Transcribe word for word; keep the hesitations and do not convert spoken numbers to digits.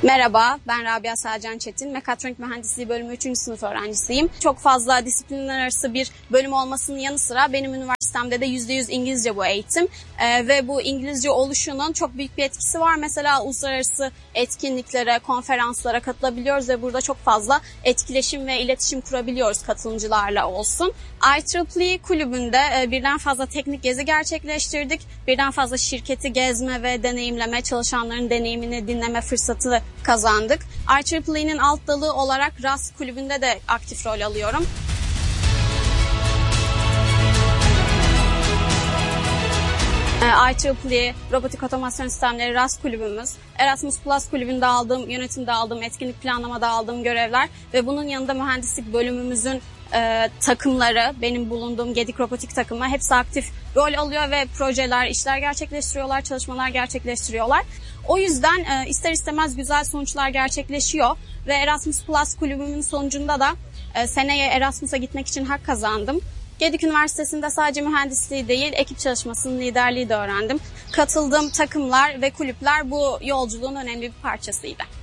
Merhaba, ben Rabia Selcan Çetin. Mekatronik Mühendisliği bölümü üçüncü sınıf öğrencisiyim. Çok fazla disiplinler arası bir bölüm olmasının yanı sıra benim üniversitemde de yüzde yüz İngilizce bu eğitim. Ee, ve bu İngilizce oluşunun çok büyük bir etkisi var. Mesela uluslararası etkinliklere, konferanslara katılabiliyoruz ve burada çok fazla etkileşim ve iletişim kurabiliyoruz katılımcılarla olsun. I triple E kulübünde e, birden fazla teknik gezi gerçekleştirdik. Birden fazla şirketi gezme ve deneyimleme, çalışanların deneyimini dinleme fırsatı kazandık. I triple E'nin alt dalı olarak R A S kulübünde de aktif rol alıyorum. I triple E, Robotik Otomasyon Sistemleri R A S kulübümüz, Erasmus Plus kulübünde aldığım, yönetimde aldığım, etkinlik planlamada aldığım görevler ve bunun yanında mühendislik bölümümüzün e, takımları, benim bulunduğum Gedik Robotik takımı hepsi aktif rol alıyor ve projeler, işler gerçekleştiriyorlar, çalışmalar gerçekleştiriyorlar. O yüzden e, ister istemez güzel sonuçlar gerçekleşiyor ve Erasmus Plus kulübümün sonucunda da e, seneye Erasmus'a gitmek için hak kazandım. Gedik Üniversitesi'nde sadece mühendisliği değil, ekip çalışmasının liderliği de öğrendim. Katıldığım takımlar ve kulüpler bu yolculuğun önemli bir parçasıydı.